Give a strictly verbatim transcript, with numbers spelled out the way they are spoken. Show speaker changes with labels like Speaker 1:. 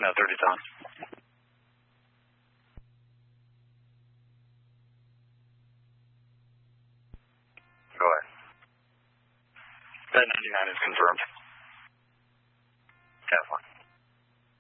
Speaker 1: No, thirty times. Go ahead. That ninety-nine is confirmed. Have fun.